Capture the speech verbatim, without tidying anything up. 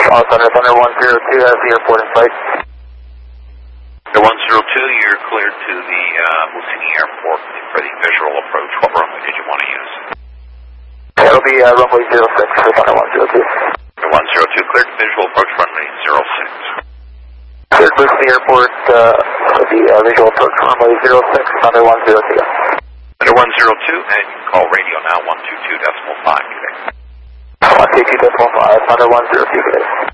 Uh, Thunder, Thunder one zero two has the airport in sight. Thunder one zero two, you're cleared to the uh, Musini Airport for the visual approach. What runway did you want to use? That'll be uh, runway zero six for Thunder one zero two. Thunder one zero two, cleared to visual approach runway zero six. Cleared Musini Airport uh, for the uh, visual approach runway zero six, Thunder one zero two. Thunder one zero two, and you can call radio now one two two decimal five today. one two two decimal five, Thunder one zero two today.